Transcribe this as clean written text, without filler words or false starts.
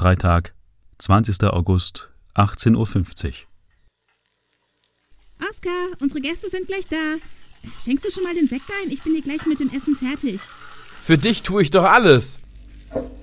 Freitag, 20. August, 18.50 Uhr. Oskar, unsere Gäste sind gleich da. Schenkst du schon mal den Sekt ein? Ich bin hier gleich mit dem Essen fertig. Für dich tue ich doch alles.